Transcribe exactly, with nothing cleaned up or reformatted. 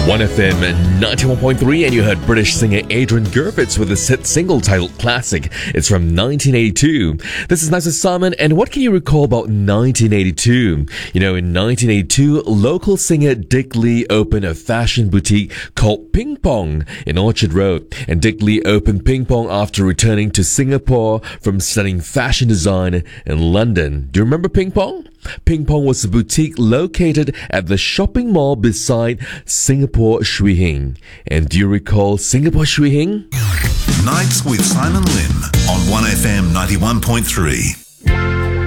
one F M ninety-one point three, and you heard British singer Adrian Griffiths with his hit single titled Classic. It's from nineteen eighty-two. This is Nice Simon, and what can you recall about nineteen eighty-two? You know, in nineteen eighty-two, local singer Dick Lee opened a fashion boutique called Ping Pong in Orchard Road. And Dick Lee opened Ping Pong after returning to Singapore from studying fashion design in London. Do you remember Ping Pong? Ping Pong was a boutique located at the shopping mall beside Singapore Shui Hing. And do you recall Singapore Shui Hing? Nights with Simon Lim on one F M ninety-one point three.